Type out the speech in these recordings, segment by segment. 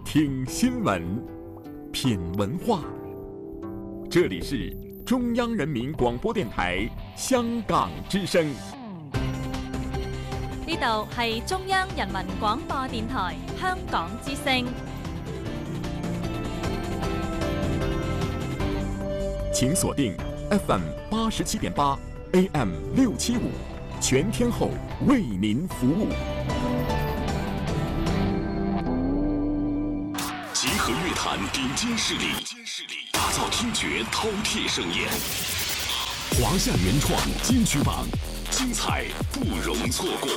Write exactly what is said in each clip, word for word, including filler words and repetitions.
听新闻，品文化。这里是中央人民廣播電台香港之聲。 呢度係中央人民廣播電台香港之聲。 請鎖定 F M 八十七點八 A M 六七五，全天候為您服務。集合樂壇頂尖勢力，打造聽覺饕餮盛宴。華夏原創金曲榜，精彩不容錯過。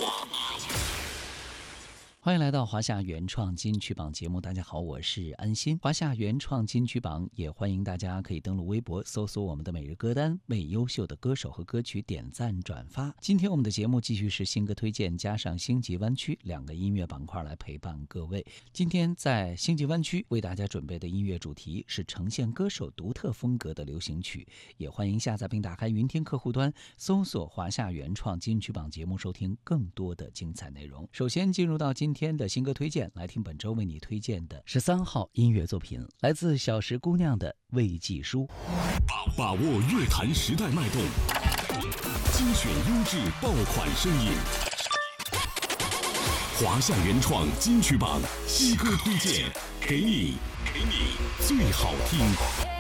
歡迎來到華夏原創金曲榜節目，大家好，我是安心。華夏原創金曲榜也歡迎大家可以登錄微博搜索我們的每日歌單，為優秀的歌手和歌曲點讚轉發。今天我們的節目繼續是新歌推薦加上星際灣區兩個音樂板塊來陪伴各位。今天在星際灣區為大家準備的音樂主題是呈現歌手獨特風格的流行曲，也歡迎下載並打開雲聽客戶端搜索華夏原創金曲榜節目，收聽更多的精彩內容。首先進入到今天的新歌推薦，來聽本周為你推薦的十三號音樂作品，來自小石姑娘的慰藉書。 把握樂壇時代脈動，精選優質爆款聲音。華夏原創金曲榜新歌推薦，給你，給你最好聽。